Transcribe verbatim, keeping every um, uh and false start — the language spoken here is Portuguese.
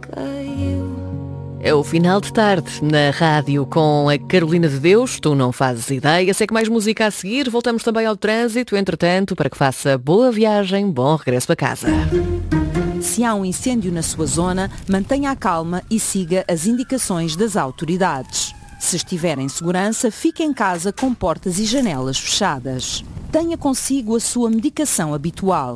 caiu. É o final de tarde na rádio com a Carolina de Deus. Tu não fazes ideia. Sei que mais música a seguir. Voltamos também ao trânsito. Entretanto, para que faça boa viagem, bom regresso para casa. Se há um incêndio na sua zona, mantenha a calma e siga as indicações das autoridades. Se estiver em segurança, fique em casa com portas e janelas fechadas. Tenha consigo a sua medicação habitual.